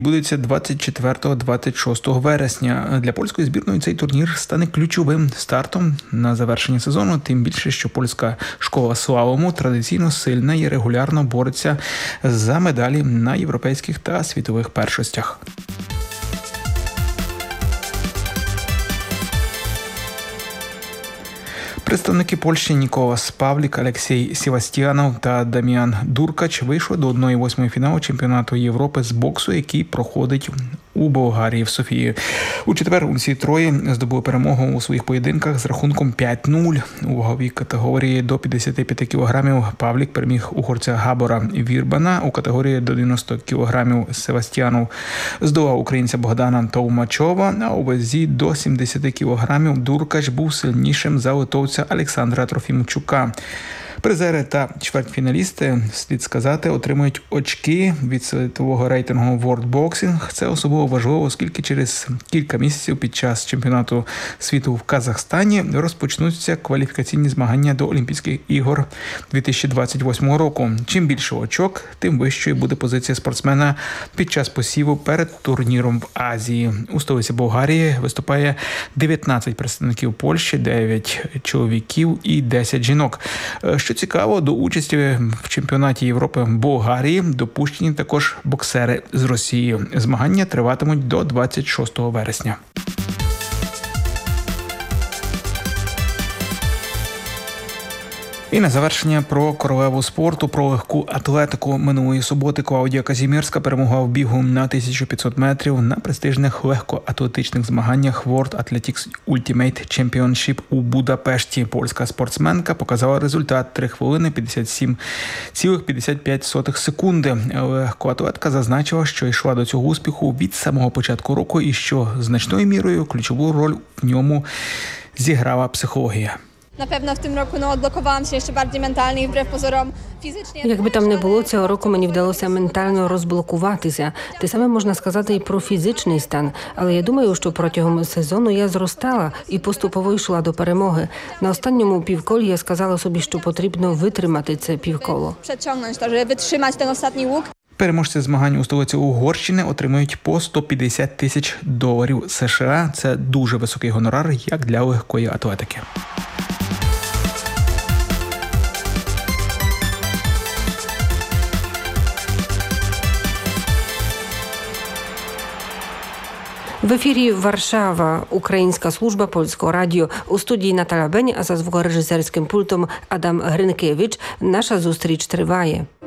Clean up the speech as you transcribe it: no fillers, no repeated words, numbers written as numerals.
Будеться 24-26 вересня. Для польської збірної цей турнір стане ключовим стартом на завершення сезону, тим більше, що польська школа слалому традиційно сильна і регулярно бореться за медалі на європейських та світових першостях. Представники Польщі Ніколас Павлік, Олексій Севастьянов та Дам'ян Дуркач вийшли до 1/8 фіналу чемпіонату Європи з боксу, який проходить у Болгарії в Софії. У четвер усі троє здобули перемогу у своїх поєдинках з рахунком 5-0. У ваговій категорії до 55 кілограмів Павлік переміг угорця Габора Вірбана. У категорії до 90 кілограмів Севастьянов здолав українця Богдана Толмачова, а у вазі до 70 кілограмів Дуркач був сильнішим за литовця Олександра Трофімчука. Призери та чвертьфіналісти, слід сказати, отримують очки від світового рейтингу World Boxing. Це особливо важливо, оскільки через кілька місяців під час чемпіонату світу в Казахстані розпочнуться кваліфікаційні змагання до Олімпійських ігор 2028 року. Чим більше очок, тим вищою буде позиція спортсмена під час посіву перед турніром в Азії. У столиці Болгарії виступає 19 представників Польщі, 9 чоловіків і 10 жінок. Що цікаво, до участі в чемпіонаті Європи Болгарії допущені також боксери з Росії. Змагання триватимуть до 26 вересня. І на завершення про королеву спорту, про легку атлетику. Минулої суботи Клаудія Казімірська перемогла в бігу на 1500 метрів на престижних легкоатлетичних змаганнях World Athletics Ultimate Championship у Будапешті. Польська спортсменка показала результат 3 хвилини 57,55 секунди. Легкоатлетка зазначила, що йшла до цього успіху від самого початку року і що значною мірою ключову роль в ньому зіграла психологія. Na pewno w tym roku odblokowałam się jeszcze bardziej mentalnie i wbrew pozorom fizycznie. Якби там не було, цього року мені вдалося ментально розблокуватися. Те саме можна сказати і про фізичний стан. Але я думаю, що протягом сезону я зростала і поступово йшла до перемоги. На останньому півколі я сказала собі, що потрібно витримати це півколо. Przeciągnąć to, żeby wytrzymać ten ostatni łuk. Переможці змагань у столиці Угорщини отримують по $150 000 США. Це дуже високий гонорар, як для легкої атлетики. В ефірі Варшава, Українська служба Польського радіо. У студії Наталя Бень, а за звукорежисерським пультом Адам Гринкевич. Наша зустріч триває.